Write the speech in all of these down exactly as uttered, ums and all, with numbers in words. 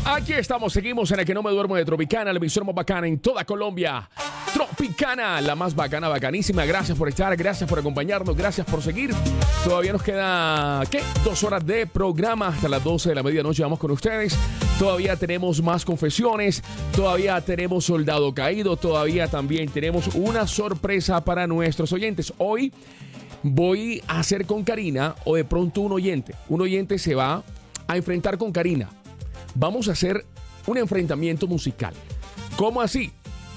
Aquí estamos, seguimos en el que no me duermo de Tropicana, la emisora más bacana en toda Colombia. Tropicana, la más bacana, bacanísima. Gracias por estar, gracias por acompañarnos, gracias por seguir. Todavía nos queda, ¿qué? Dos horas de programa hasta las doce de la medianoche. Vamos con ustedes. Todavía tenemos más confesiones, todavía tenemos Soldado Caído, todavía también tenemos una sorpresa para nuestros oyentes. Hoy voy a hacer con Karina, o de pronto un oyente. Un oyente se va a enfrentar con Karina. Vamos a hacer un enfrentamiento musical. ¿Cómo así?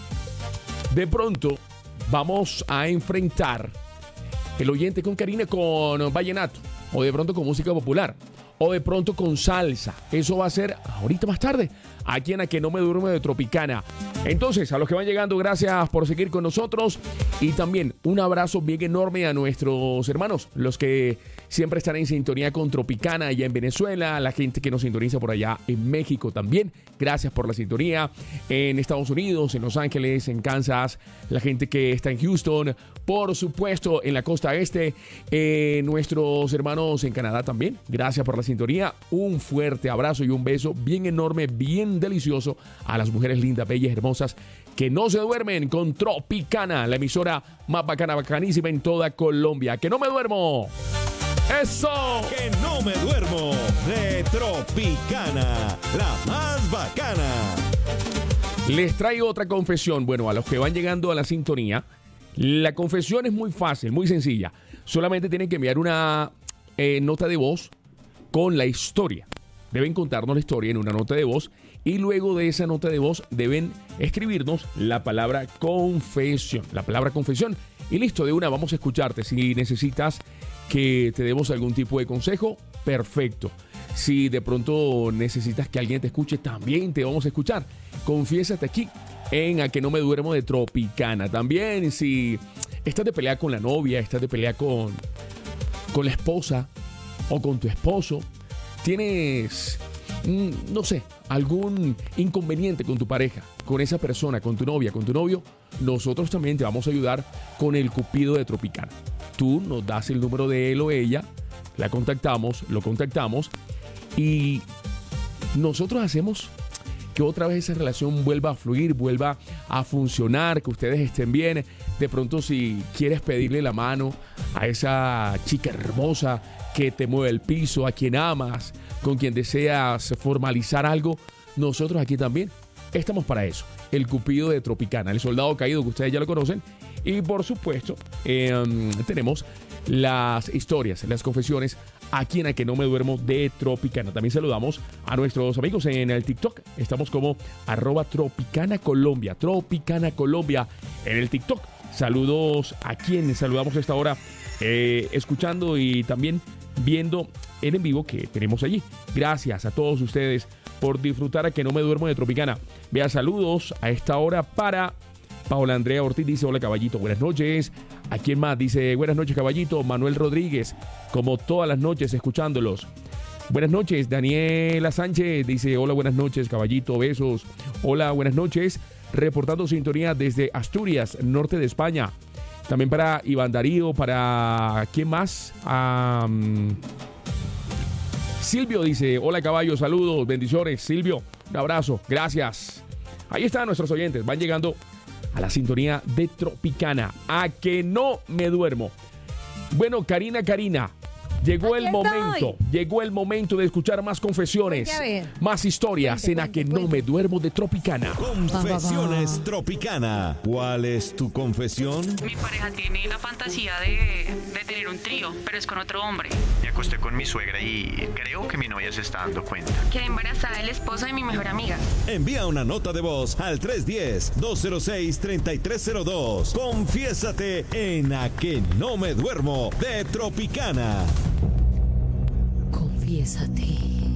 De pronto vamos a enfrentar el oyente con Karina con vallenato, o de pronto con música popular, o de pronto con salsa. Eso va a ser ahorita más tarde, aquí en A Que No Me Duermo de Tropicana. Entonces, a los que van llegando, gracias por seguir con nosotros. Y también un abrazo bien enorme a nuestros hermanos, los que siempre están en sintonía con Tropicana allá en Venezuela, a la gente que nos sintoniza por allá en México también. Gracias por la sintonía. En Estados Unidos, en Los Ángeles, en Kansas, la gente que está en Houston, por supuesto, en la costa este, eh, nuestros hermanos en Canadá también. Gracias por la sintonía. Un fuerte abrazo y un beso bien enorme, bien delicioso a las mujeres lindas, bellas, hermosas, que no se duermen con Tropicana, la emisora más bacana, bacanísima en toda Colombia. ¡Que no me duermo! ¡Eso! Que no me duermo de Tropicana, la más bacana. Les traigo otra confesión. Bueno, a los que van llegando a la sintonía, la confesión es muy fácil, muy sencilla. Solamente tienen que enviar una eh, nota de voz con la historia. Deben contarnos la historia en una nota de voz y luego de esa nota de voz deben escribirnos la palabra confesión. La palabra confesión. Y listo, de una vamos a escucharte. Si necesitas que te demos algún tipo de consejo, perfecto. Si de pronto necesitas que alguien te escuche, también te vamos a escuchar. Confiésate aquí en A Que No Me Duermo de Tropicana. También si estás de pelea con la novia, estás de pelea con, con la esposa o con tu esposo, tienes, no sé, algún inconveniente con tu pareja, con esa persona, con tu novia, con tu novio, nosotros también te vamos a ayudar con el Cupido de Tropicana. Tú nos das el número de él o ella, la contactamos, lo contactamos y nosotros hacemos que otra vez esa relación vuelva a fluir, vuelva a funcionar, que ustedes estén bien. De pronto, si quieres pedirle la mano a esa chica hermosa que te mueve el piso, a quien amas, con quien deseas formalizar algo, nosotros aquí también estamos para eso. El Cupido de Tropicana, el Soldado Caído, que ustedes ya lo conocen. Y por supuesto, eh, tenemos las historias, las confesiones aquí en A Que No Me Duermo de Tropicana. También saludamos a nuestros amigos en el TikTok. Estamos como arroba Tropicana Colombia, Tropicana Colombia en el TikTok. Saludos a quienes saludamos a esta hora, eh, escuchando y también viendo el en vivo que tenemos allí. Gracias a todos ustedes por disfrutar A Que No Me Duermo de Tropicana. Vea, saludos a esta hora para Paola Andrea Ortiz, dice hola caballito, buenas noches. ¿A quién más? Dice buenas noches caballito. Manuel Rodríguez, como todas las noches escuchándolos. Buenas noches. Daniela Sánchez dice hola, buenas noches caballito, besos. Hola, buenas noches. Reportando sintonía desde Asturias, norte de España. También para Iván Darío, para ¿quién más? Um, Silvio dice hola caballo, saludos, bendiciones. Silvio, un abrazo, gracias. Ahí están nuestros oyentes, van llegando a la sintonía de Tropicana. A Que No Me Duermo. Bueno, Karina, Karina, llegó Aquí el estoy. momento, llegó el momento de escuchar más confesiones, Cuente, a ver. más historias Cuente, en A cuente, Que No cuente. Me Duermo de Tropicana. Confesiones Ba, ba, ba. Tropicana. ¿Cuál es tu confesión? Mi pareja tiene la fantasía de, de tener un trío, pero es con otro hombre. Me acosté con mi suegra y creo que mi novia se está dando cuenta. Quedé embarazada del esposo de mi mejor amiga. Envía una nota de voz al tres uno cero, dos cero seis, tres tres cero dos. Confiésate en A Que No Me Duermo de Tropicana. Confiésate.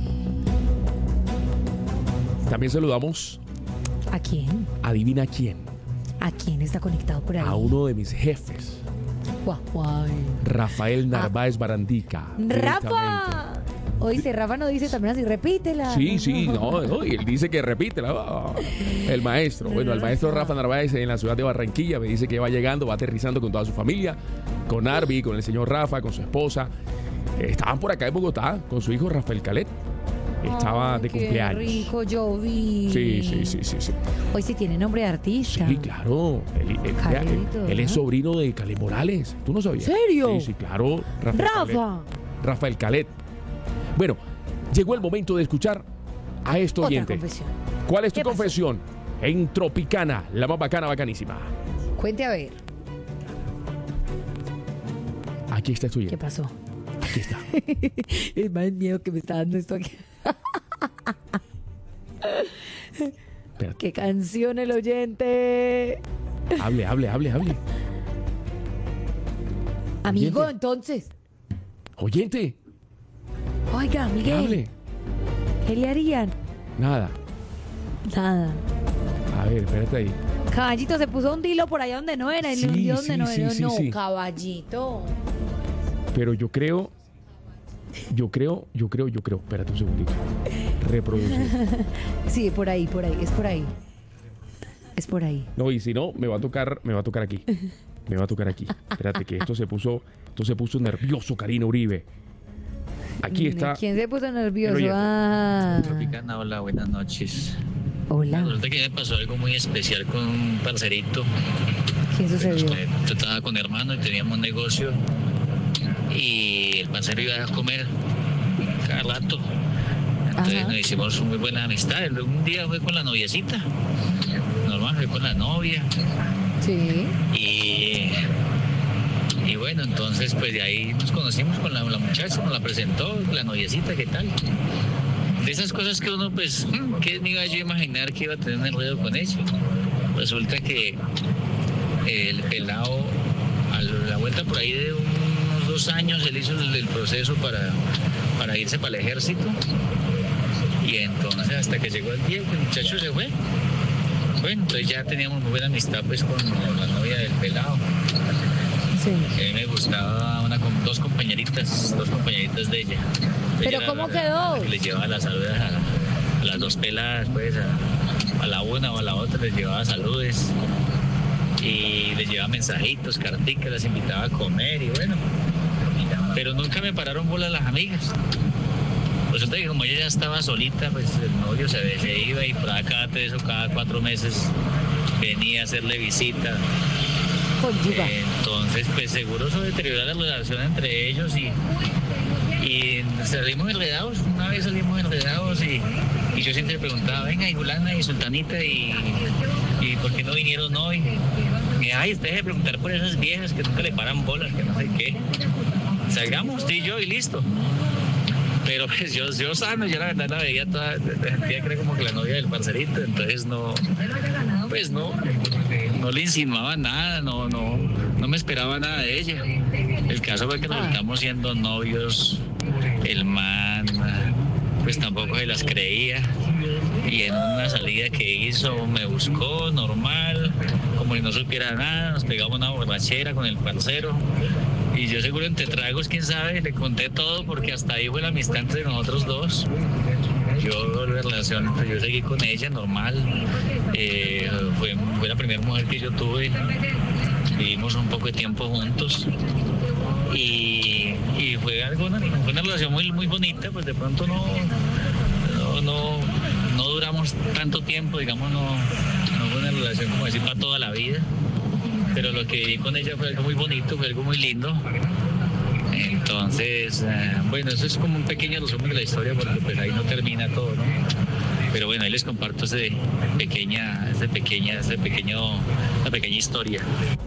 También saludamos, ¿A quién? adivina quién, ¿A quién está conectado por ahí? a uno de mis jefes, Guau, guau. Rafael Narváez Barandica. directamente. ¡Rafa! Oíste, Rafa no dice también así, repítela. Sí, sí, no, no, y él dice que repítela. Oh, el maestro, bueno, el maestro Rafa Narváez en la ciudad de Barranquilla me dice que va llegando, va aterrizando con toda su familia, con Arby, con el señor Rafa, con su esposa. Eh, Estaban por acá en Bogotá con su hijo Rafael Calet. estaba Ay, de qué cumpleaños. rico, yo vi. Sí, sí, sí, sí, sí. Hoy sí tiene nombre de artista. Sí, claro. Él, él- Calito, él- él es ¿no? sobrino de Caleb Morales. ¿Tú no sabías? ¿Serio? Sí, sí, claro. Rafael Calet. Rafa. Rafael Calet. Bueno, llegó el momento de escuchar a esto Otra oyente. confesión. ¿Cuál es tu ¿Qué pasó? confesión? En Tropicana, la más bacana, bacanísima. Cuente a ver. Aquí está tu ¿Qué oyente. pasó? Aquí está. Es más miedo que me está dando esto aquí. Espérate. ¿Qué canción el oyente? Hable, hable, hable, hable. Amigo, Oyente. entonces. Oyente, Oiga, Miguel. hable. ¿Qué le harían? Nada. Nada. A ver, espérate ahí. Caballito se puso un dilo por allá donde no era. Y Sí, le hundió donde sí, no sí, era. sí, no, sí. caballito. Pero yo creo, yo creo, yo creo, yo creo. Espérate un segundito. Reproducir. Sí, por ahí, por ahí. Es por ahí. Es por ahí. No, y si no, me va a tocar, me va a tocar aquí. Me va a tocar aquí. Espérate, que esto se puso, esto se puso nervioso, Karina Uribe. Aquí está. ¿Quién se puso nervioso? El oyente. Ah. Tropicana, hola, buenas noches. Hola. Resulta que me pasó algo muy especial con un parcerito. ¿Quién sucedió? Pues, yo estaba con hermano y teníamos un negocio y el parcero iba a comer cada rato. Entonces Ajá. nos hicimos muy buena amistad. Un día fue con la noviecita, normal, fue con la novia Sí. y, y bueno, entonces pues de ahí nos conocimos con la, la muchacha, nos la presentó, la noviecita, ¿qué tal? De esas cosas que uno pues, ¿qué me iba yo a imaginar que iba a tener un enredo con ella? Resulta que el pelado, a la vuelta por ahí de unos dos años, él hizo el, el proceso para, para irse para el ejército. Y entonces hasta que llegó el día que el muchacho se fue. Bueno, entonces ya teníamos muy buena amistad pues con la novia del pelado. Sí. A mí me gustaba una, com- dos compañeritas, dos compañeritas de ella. ¿Pero Ella era cómo la- quedó? la que le llevaba las saludos a, a las dos peladas, pues, a, a la una o a la otra les llevaba saludes. Y les llevaba mensajitos, carticas, las invitaba a comer y bueno. Pero nunca me pararon bola las amigas. Resulta que como ella ya estaba solita, pues el novio se, se iba y por cada tres o cada cuatro meses venía a hacerle visita. Conyuga. Entonces, pues seguro eso deterioró la relación entre ellos y, y salimos enredados. Una vez salimos enredados y, y yo siempre le preguntaba, venga, y Julana y Sultanita, y, y ¿por qué no vinieron hoy? Y ay, ustedes de preguntar por esas viejas que nunca le paran bolas, que no sé qué. Salgamos, tú y yo, y listo. Pero pues yo, yo sano, yo la verdad la veía toda, sentía que era como que la novia del parcerito, entonces no, pues no, no le insinuaba nada, no, no, no me esperaba nada de ella. El caso fue que resultamos siendo novios, el man pues tampoco se las creía y en una salida que hizo me buscó normal, como si no supiera nada, nos pegamos una borrachera con el parcero. Y yo seguro entre tragos, quién sabe, le conté todo porque hasta ahí fue la amistad entre nosotros dos. Yo la relación, pues, yo seguí con ella normal. Eh, fue, fue la primera mujer que yo tuve. Vivimos un poco de tiempo juntos. Y, y fue algo, una, fue una relación muy, muy bonita, pues de pronto no, no, no, no duramos tanto tiempo, digamos, no, no fue una relación como decir para toda la vida. Pero lo que viví con ella fue algo muy bonito, fue algo muy lindo. Entonces, eh, bueno, eso es como un pequeño resumen de la historia porque pues ahí no termina todo, ¿no? Pero bueno, ahí les comparto ese pequeña, ese pequeña, ese pequeño, esa pequeña historia.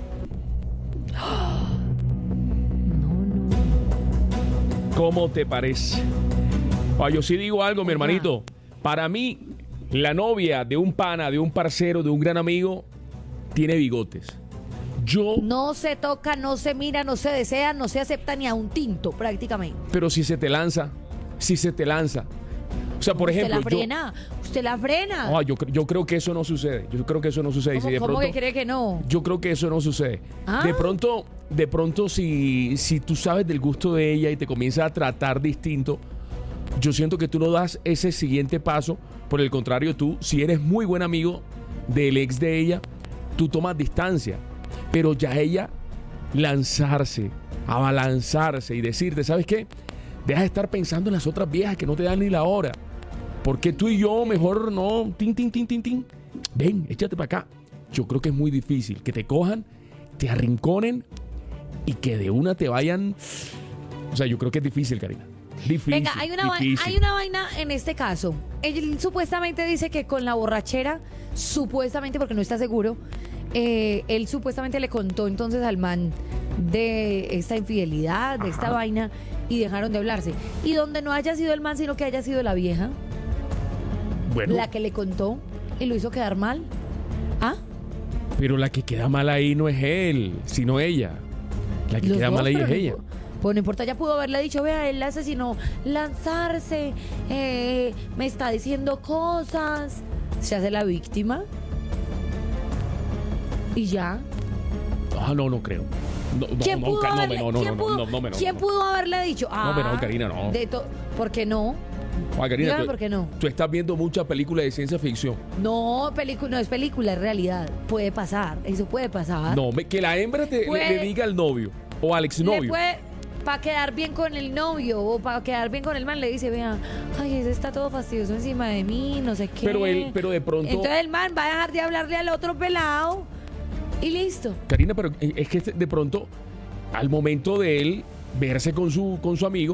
¿Cómo te parece? Ah, yo sí digo algo, mi hermanito. Para mí, la novia de un pana, de un parcero, de un gran amigo, tiene bigotes. Yo, No se toca, no se mira, no se desea, no se acepta ni a un tinto, prácticamente. pero si se te lanza, si se te lanza. O sea, por ejemplo, usted la yo, frena, usted la frena. ah, yo, cre- yo creo que eso no sucede. Yo creo que eso no sucede. Y ¿Cómo, si de cómo pronto, que cree que no? yo creo que eso no sucede. Ah. De pronto, de pronto si, si tú sabes del gusto de ella y te comienzas a tratar distinto, yo siento que tú no das ese siguiente paso. Por el contrario, tú, si eres muy buen amigo del ex de ella, tú tomas distancia. Pero ya ella lanzarse, abalanzarse y decirte, ¿sabes qué? Deja de estar pensando en las otras viejas que no te dan ni la hora. ¿Por qué tú y yo mejor no? Tin, tin, tin, tin, tin. Ven, échate para acá. Yo creo que es muy difícil que te cojan, te arrinconen y que de una te vayan. O sea, yo creo que es difícil, Karina. Difícil. Venga, hay una, difícil. hay una vaina en este caso. Él supuestamente dice que con la borrachera, supuestamente, porque no está seguro, eh, él supuestamente le contó entonces al man de esta infidelidad, de esta Ajá. vaina, y dejaron de hablarse. Y donde no haya sido el man, sino que haya sido la vieja, Bueno, la que le contó y lo hizo quedar mal. ¿Ah? pero la que queda mal ahí no es él, sino ella. La que Los queda dos, mal ahí pero es no ella. impo- Pues no importa, ya pudo haberle dicho, vea, él asesinó, lanzarse, eh, me está diciendo cosas. Se hace la víctima. Y ya. Ah, no, no creo. No, no, ¿Quién no, pudo Ka- no, haberle, no, no, ¿quién no, pudo, no, no, no, no, ¿quién no. pudo haberle dicho? Ah, pero no, Karina, no. de to- ¿Por qué no? Ah, Karina, Dígame tú, por qué no. tú estás viendo muchas películas de ciencia ficción. No, película, no es película, es realidad. Puede pasar, eso puede pasar. No, me- que la hembra te, le- Puede- le diga al novio o al Le exnovio. puede, para quedar bien con el novio o para quedar bien con el man, le dice, vea, ay, ese está todo fastidioso encima de mí, no sé qué. Pero él, pero de pronto. Entonces el man va a dejar de hablarle al otro pelado y listo. Karina, pero es que de pronto, al momento de él verse con su, con su amigo,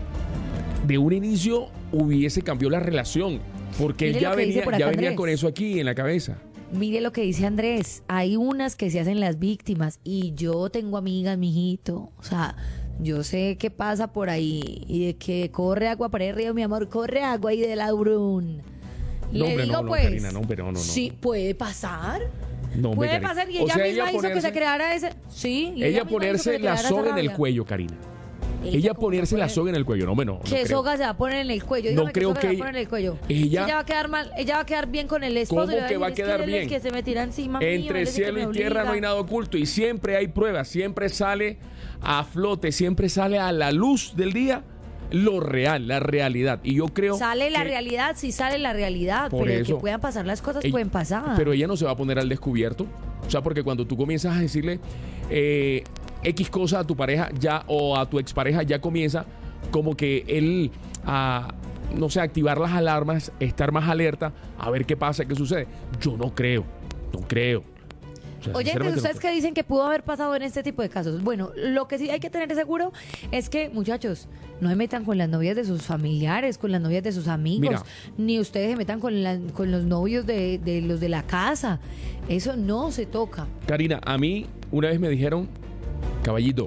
de un inicio hubiese cambiado la relación. Porque él Mire ya lo que dice venía, por ya acá venía Andrés. con eso aquí en la cabeza. Mire lo que dice Andrés, hay unas que se hacen las víctimas y yo tengo amigas, mijito, o sea, yo sé qué pasa por ahí y de que corre agua para el río, mi amor, corre agua ahí de la Brun. No, Le hombre, digo no, no, pues, Karina, no, pero no, no, no. sí, puede pasar. No, hombre, Puede Karina. pasar y O ella sea, misma hizo que ponerse- se creara ese, sí, y Ella misma hizo que ponerse se la creara esa soga en el rabia. cuello, Karina. Ella Ella como ponerse que la pone- soga en el cuello. No, hombre, no. no ¿Qué creo. soga se va a poner en el cuello? No Dígame qué creo soga se va que a poner en el cuello. ella- ella va a quedar mal, ella va a quedar bien con el esposo. ¿Cómo y le que va a decir, quedar "Es que él es el bien? que se me tira encima mío, él Entre es el que cielo me y tierra obliga". no hay nada oculto y siempre hay pruebas, siempre sale a flote, siempre sale a la luz del día lo real, la realidad. Y yo creo Sale la que- realidad, sí sale la realidad, Por pero de eso. que puedan pasar las cosas, Ella- pueden pasar. Pero ella no se va a poner al descubierto. O sea, porque cuando tú comienzas a decirle eh, X cosa a tu pareja ya o a tu expareja, ya comienza como que él a, no sé, activar las alarmas, estar más alerta, a ver qué pasa, qué sucede. Yo no creo, no creo. O sea, Oye, sinceramente, ustedes no que dicen que pudo haber pasado en este tipo de casos. Bueno, lo que sí hay que tener seguro es que, muchachos, no se metan con las novias de sus familiares, con las novias de sus amigos, Mira. ni ustedes se metan con, la- con los novios de, de los de la casa. Eso no se toca. Karina, a mí una vez me dijeron, caballito,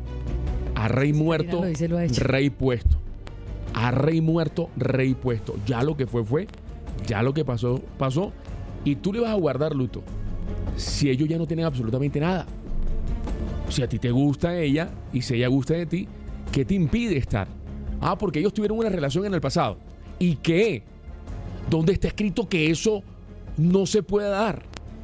a rey muerto, lo dice, lo ha hecho. rey puesto. A rey muerto, rey puesto. Ya lo que fue, fue. Ya lo que pasó, pasó. Y tú le vas a guardar luto. Si ellos ya no tienen absolutamente nada. Si a ti te gusta ella y si ella gusta de ti, ¿qué te impide estar? Ah, porque ellos tuvieron una relación en el pasado. ¿Y qué? ¿Dónde está escrito que eso no se puede dar?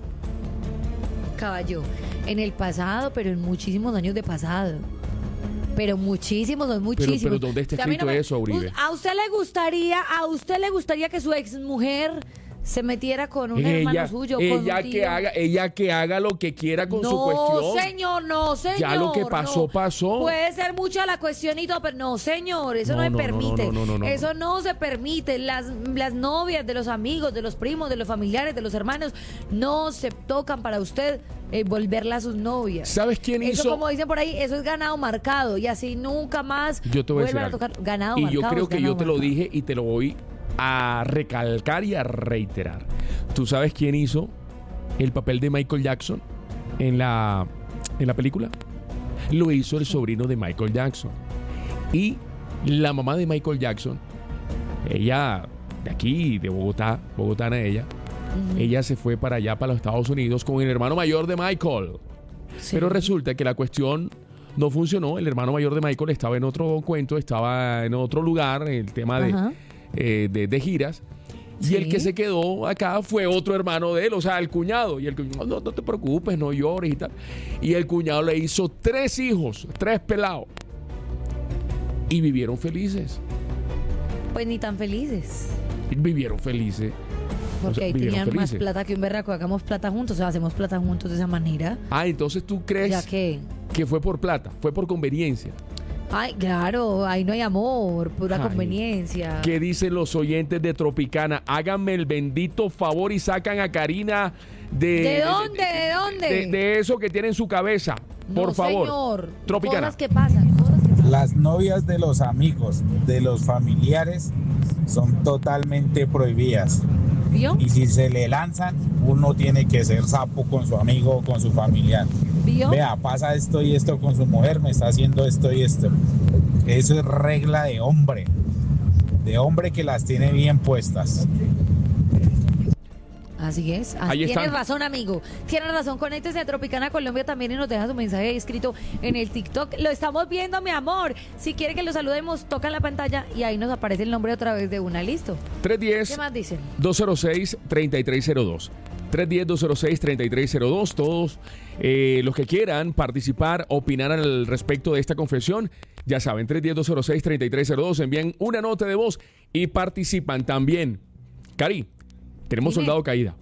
Caballo, en el pasado, pero en muchísimos años de pasado. Pero muchísimos, son muchísimos. pero ¿dónde está O sea, a mí escrito me- eso, Uribe? ¿A usted le gustaría, a usted le gustaría que su exmujer se metiera con un hermano Ella, suyo? con ella un que tío? haga, ella que haga lo que quiera con no, su cuestión. señor, no, señor. Ya lo que pasó, no. pasó. Puede ser mucha la cuestión y todo, pero no, señor, eso no, No, se no, no, permite. no, no, no, no, eso no se permite. Las, las novias de los amigos, de los primos, de los familiares, de los hermanos, no se tocan para usted eh, volverla a sus novias. ¿Sabes quién Eso, hizo? como dicen por ahí, eso es ganado marcado y así nunca más Yo te voy a decir vuelvan a algo. tocar ganado Y marcado. yo creo es que yo ganado te lo marcado. dije y te lo voy a recalcar y a reiterar. ¿Tú sabes quién hizo el papel de Michael Jackson en la, en la película? Lo hizo el sobrino de Michael Jackson. Y la mamá de Michael Jackson, ella de aquí, de Bogotá, bogotana ella, ella se fue para allá, para los Estados Unidos, con el hermano mayor de Michael. Sí. Pero resulta que la cuestión no funcionó. El hermano mayor de Michael estaba en otro cuento, estaba en otro lugar, en el tema de, Ajá. eh, de, de giras. Y Sí. el que se quedó acá fue otro hermano de él, o sea, el cuñado. Y el cuñado, no, no te preocupes, no llores y tal. Y el cuñado le hizo tres hijos, tres pelados. Y vivieron felices. Pues ni tan felices. Vivieron felices. Porque O sea, ahí vivieron tenían más felices. plata que un berraco. Hagamos plata juntos, o sea, hacemos plata juntos de esa manera. Ah, entonces tú crees Ya que, que fue por plata, fue por conveniencia. Ay, claro, ahí no hay amor, pura Ay, conveniencia. ¿Qué dicen los oyentes de Tropicana? Háganme el bendito favor y sacan a Karina de... ¿De dónde? ¿De dónde? De, de eso que tiene en su cabeza. Por No, favor. señor. Tropicana. Cosas que pasan, cosas que pasan. Las novias de los amigos, de los familiares, son totalmente prohibidas. ¿Vio? Y si se le lanzan, uno tiene que ser sapo con su amigo o con su familiar. ¿Vio? Vea, pasa esto y esto con su mujer, me está haciendo esto y esto. Eso es regla de hombre. De hombre que las tiene bien puestas. Así es. Así Ahí tienes están. razón, amigo. Tienes razón. Conéctese a Tropicana Colombia también y nos deja su mensaje ahí escrito en el TikTok. Lo estamos viendo, mi amor. Si quiere que lo saludemos, toca la pantalla y ahí nos aparece el nombre otra vez de una. Listo. tres uno cero, ¿Qué más dicen? dos cero seis, tres tres cero dos. tres uno cero, dos cero seis, tres tres cero dos. Todos eh, los que quieran participar, opinar al respecto de esta confesión, ya saben, tres uno cero, dos cero seis, tres tres cero dos. Envían una nota de voz y participan también. Cari, tenemos Dime. soldado caída.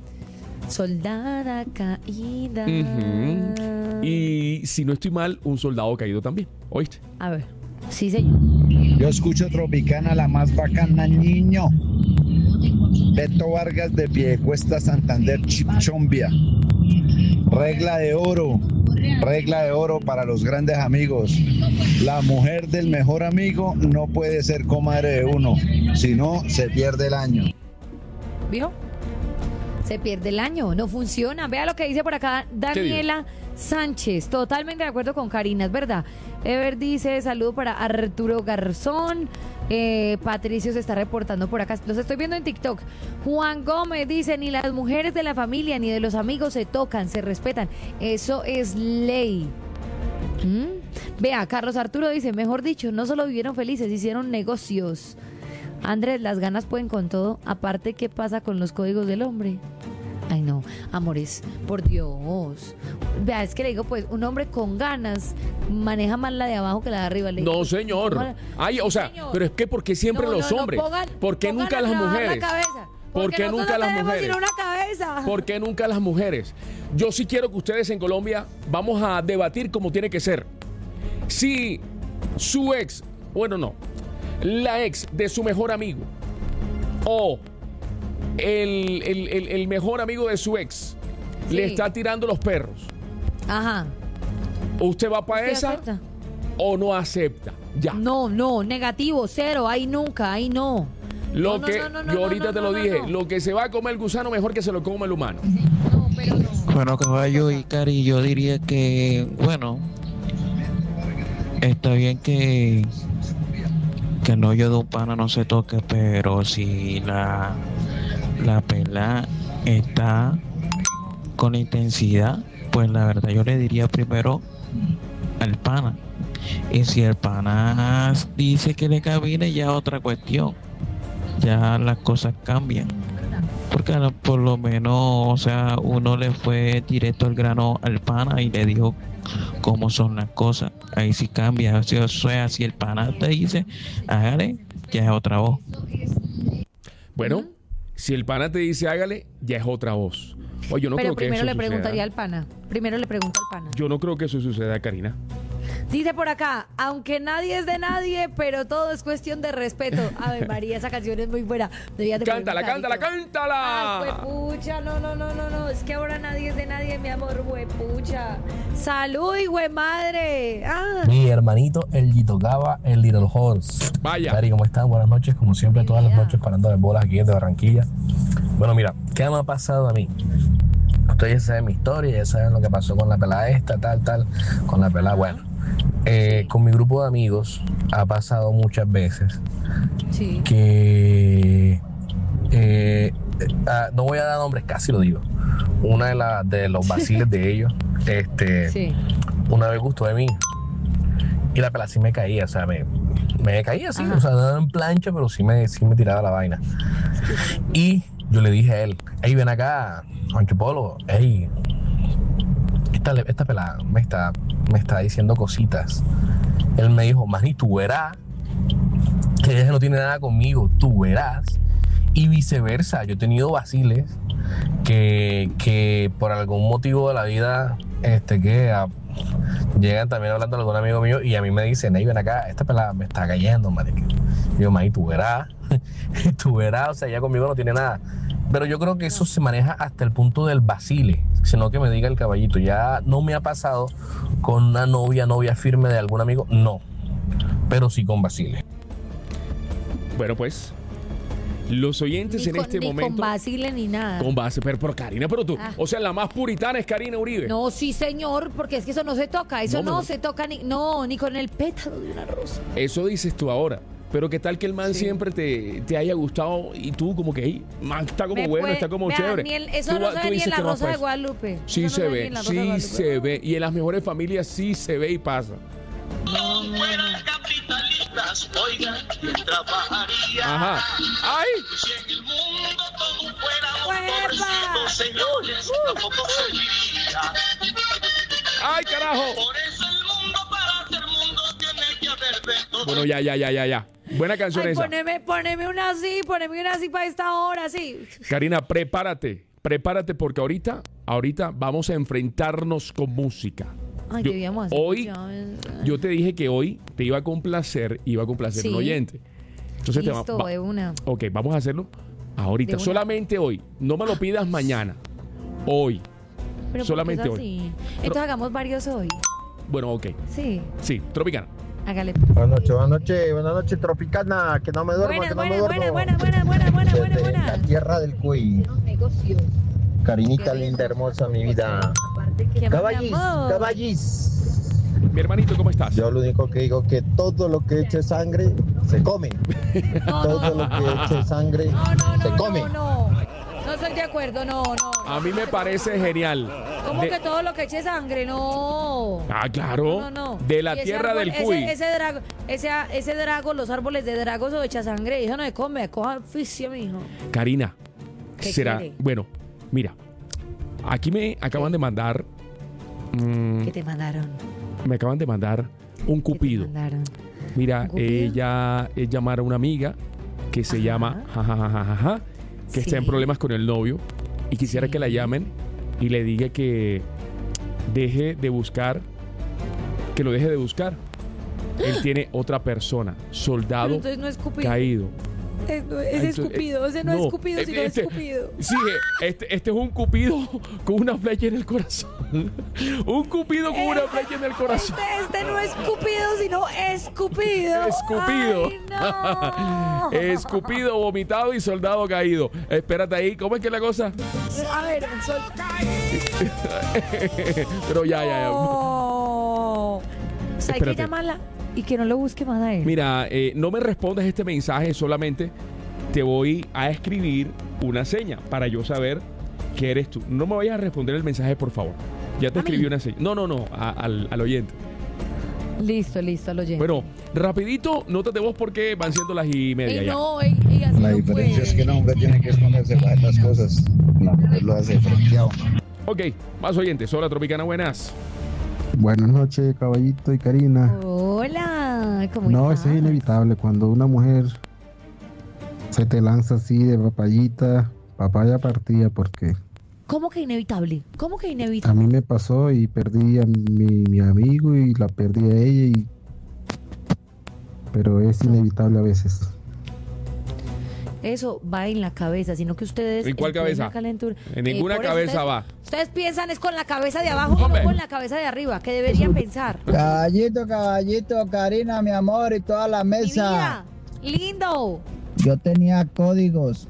Soldada caída. Ujú. Y si no estoy mal, un soldado caído también. ¿Oíste? A ver. Sí, señor. Yo escucho Tropicana, la más bacana, niño. Beto Vargas de Piedecuesta, Santander, Chichombia. Regla de oro, regla de oro para los grandes amigos. La mujer del mejor amigo no puede ser comadre de uno, si no se pierde el año. ¿Vio? Se pierde el año, no funciona. Vea lo que dice por acá Daniela Sánchez. Totalmente de acuerdo con Karina, es verdad. Ever dice, saludo para Arturo Garzón. Eh, Patricio se está reportando por acá. Los estoy viendo en TikTok. Juan Gómez dice, ni las mujeres de la familia ni de los amigos se tocan, se respetan. Eso es ley. ¿Mm? Vea, Carlos Arturo dice, mejor dicho, no solo vivieron felices, hicieron negocios. Andrés, las ganas pueden con todo. Aparte, ¿qué pasa con los códigos del hombre? Ay, no, amores, por Dios. Vea, es que le digo, pues, un hombre con ganas maneja más la de abajo que la de arriba. Le digo, No, señor. ¿cómo? Ay, o sea, Señor. pero es que ¿por qué siempre No, los no, no, hombres? pongan- ¿Por qué pongan nunca a las trabajar mujeres? la cabeza. ¿Por Porque qué nosotros nunca las tenemos mujeres? sino una cabeza. ¿Por qué nunca las mujeres? Yo sí quiero que ustedes en Colombia vamos a debatir como tiene que ser. Si su ex, bueno, no, la ex de su mejor amigo o el, el- el- el mejor amigo de su ex Sí. le está tirando los perros, Ajá. ¿usted va para ¿Usted esa acepta? o no acepta? Ya. No, no, negativo, cero, ahí nunca, ahí no. Lo No, no, que no, no, no, yo ahorita no, te no, lo no, dije, no. lo que se va a comer el gusano mejor que se lo coma el humano. No, pero no. Bueno, caballo y Cari, yo diría que, bueno, está bien que, que el novio de un pana no se toque, pero si la, la pela está con intensidad, pues la verdad yo le diría primero al pana. Y si el pana dice que le cabine, ya otra cuestión. Ya las cosas cambian. Porque por lo menos, o sea, uno le fue directo al grano al pana y le dijo cómo son las cosas. Ahí sí cambia. Si, o sea, si el pana te dice, hágale, ya es otra voz. Bueno, Ujú. si el pana te dice hágale, ya es otra voz. Oye, yo no pero creo que primero eso le suceda. preguntaría al pana. Primero le pregunta al pana. Yo no creo que eso suceda, Karina. Dice por acá, aunque nadie es de nadie, pero todo es cuestión de respeto. A ver, María, esa canción es muy buena. Deberías de Cántala, ponerme cántala, tantito. cántala. Ay, huepucha, no, no, no, no, no. Es que ahora nadie es de nadie, mi amor, huepucha. Salud, güey, madre. Ah. Mi hermanito, el Gito Gaba, el Little Horse. Vaya. Cari, ¿cómo están? Buenas noches, como siempre, Mi todas las vida. noches parando de bolas aquí desde Barranquilla. Bueno, mira, ¿qué me ha pasado a mí? Ustedes ya saben mi historia, ya saben lo que pasó con la pelada esta, tal, tal, con la pelada, bueno. Eh, con mi grupo de amigos ha pasado muchas veces Sí. que eh, ah, no voy a dar nombres, casi lo digo. Una de, la, de los vaciles de ellos, este, Sí. una vez gustó de mí y la pelada sí me caía, o sea, me, me caía así, Ajá. o sea, no en plancha, pero sí me, sí me tiraba la vaina. Y yo le dije a él, hey, ven acá, Juancho Polo, hey, esta, esta pelada me está, me está diciendo cositas. Él me dijo, Manny, tú verás que ella no tiene nada conmigo, tú verás. Y viceversa, yo he tenido vaciles que, que por algún motivo de la vida, este, que a- llegan también hablando de algún amigo mío y a mí me dicen, hey, ven acá, esta pelada me está cayendo, marica. Y yo, maí, tú verás, tú verás, o sea, ella conmigo no tiene nada. Pero yo creo que eso se maneja hasta el punto del vacile, sino que me diga el caballito. Ya no me ha pasado con una novia, novia firme de algún amigo, no, pero sí con vacile. Bueno, pues, los oyentes Ni en con, este ni momento... con Basile ni nada. Con base, pero, pero Karina, pero tú, Ah. o sea, la más puritana es Karina Uribe. No, sí, señor, porque es que eso no se toca. Eso No, no, no. se toca ni, no, ni con el pétalo de una rosa. Eso dices tú ahora. Pero qué tal que el man Sí. siempre te, te haya gustado y tú como que, hey, man, está como Me bueno, puede- está como vea, chévere. ni el- eso Tú no va- se tú ve ni dices en la que vas Rosa pa' de eso. Guadalupe. Sí Eso no se ve ni ve, en la Rosa de sí Guadalupe. se ve. Y en las mejores familias sí se ve y pasa. Capitalistas, oigan, ¿quién trabajaría? Ajá. ¡Ay! Si en el mundo todos fuéramos ¡Uepa! pobrecitos, señores, tampoco serviría. ¡Ay, carajo! Por eso el mundo, para ser mundo, tiene que haber de todo. Bueno, ya, ya, ya, ya, ya. Buena canción Ay, esa. poneme, poneme una así, poneme una así para esta hora, sí. Karina, prepárate. Prepárate porque ahorita, ahorita vamos a enfrentarnos con música. Ay, Yo- debíamos hacer hoy, ya, eh. yo te dije que hoy te iba a complacer, iba a complacer Sí. un oyente. Entonces te va- Listo, va- de una. Ok, vamos a hacerlo ahorita. De una. Solamente hoy. No me lo pidas mañana. Hoy. Pero ¿por qué solamente es hoy. así? Entonces hagamos varios hoy. Bueno, ok. Sí, Sí, Tropicana. hágale. Buenas noches, buenas noches, buenas noches, Tropicana, que no me duermo, Buenas, que no me buenas, duermo. buenas, buenas, buenas, buenas, buenas, Desde buenas, la buenas. tierra del Cuy. Carinita linda, hermosa, mi vida. ¿Qué más, mi Caballis, amor? caballis. Mi hermanito, ¿cómo estás? Yo lo único que digo que todo lo que eche sangre se come. No, Todo no, lo que eche sangre no, no, se no, come. no, no. No estoy de acuerdo, no, no. no. A mí me parece genial. ¿Cómo De- que todo lo que eche sangre? No. Ah, claro. No, no, no. De la Y ese tierra árbol- del ese- Cuy. Ese, drago, ese, ese drago, los árboles de drago, eso echa sangre. Eso no se come, coja oficio, mijo. Karina, ¿Qué será. quiere? Bueno, mira. Aquí me acaban de mandar. mm, ¿Qué te mandaron? me acaban de mandar un ¿Qué te cupido. mandaron? Mira, ¿Un cupido? ella es llamar a una amiga que se Ajá. llama jajajajaja, que está en Sí. problemas con el novio y quisiera Sí. que la llamen y le diga que deje de buscar, que lo deje de buscar. Él tiene otra persona, Pero soldado entonces no es Cupido. caído. Es, no, es Entonces, escupido, ese no, no, es Cupido, sino este- es Cupido. Sí, este, este es un cupido con una flecha en el corazón. Un cupido con una flecha en el corazón. Este, este no es Cupido, sino escupido. Escupido. Ay, no. Escupido, vomitado y soldado caído. Espérate ahí, ¿cómo es que es la cosa? A ver, sol... Pero ya, ya, ya. No. O sea, hay que Espérate. llamarla y que no lo busque más a él. Mira, eh, no me respondas este mensaje, solamente te voy a escribir una seña para yo saber que eres tú. No me vayas a responder el mensaje, por favor. Ya te ¿A escribí mí? una seña. No, no, no, a- al, al oyente. Listo, listo, lo oyente. Bueno, rapidito, notas de voz porque van siendo las y media Ey, ya. no, ey, ey, así La no diferencia puede. es que el hombre tiene que esconderse para estas cosas. La mujer lo hace frenteado. Ok, más oyentes. Hola, Tropicana, buenas. Buenas noches, caballito y Karina. Hola, ¿cómo No, estás? eso es inevitable. Cuando una mujer se te lanza así de papayita, papaya partida, porque ¿Cómo que inevitable? ¿Cómo que a inevitable? mí me pasó y perdí a mi, mi amigo y la perdí a ella, y pero es inevitable a veces. Eso va en la cabeza, sino que ustedes... ¿En cuál plena cabeza? calentura- En ninguna por eso cabeza ustedes- va. Ustedes piensan es con la cabeza de abajo, Hombre. no con la cabeza de arriba, que deberían pensar. Caballito, caballito, Karina, mi amor, y toda la Mi mesa. vida, lindo. Yo tenía códigos,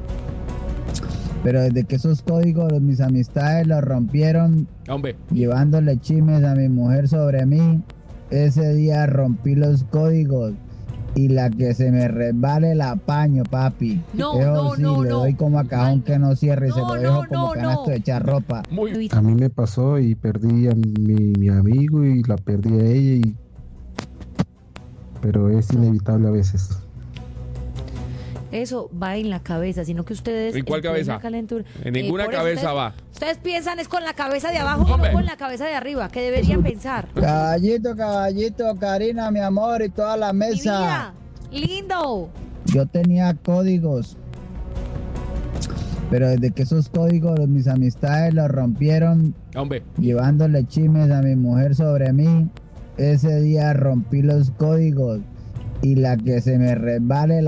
pero desde que esos códigos mis amistades los rompieron, Hombre, llevándole chismes a mi mujer sobre mí, ese día rompí los códigos y la que se me resbale la apaño, papi. No, Eso no, sí, no, le no. doy como a cajón que no cierre y se No, lo no, dejo como no, canasto no. de echar ropa. muy. A mí me pasó y perdí a mi, mi amigo y la perdí a ella, y pero es inevitable a veces. Eso va en la cabeza, sino que ustedes... ¿En cuál plena cabeza? calentura- En ninguna por eso cabeza ustedes- va. Ustedes piensan es con la cabeza de abajo, Hombre. no con la cabeza de arriba, que deberían pensar. Caballito, caballito, Karina, mi amor, y toda la Mi mesa. vida, lindo. Yo tenía códigos, pero desde que esos códigos mis amistades los rompieron, Hombre. Llevándole chismes a mi mujer sobre mí. Ese día rompí los códigos y la que se me resbale la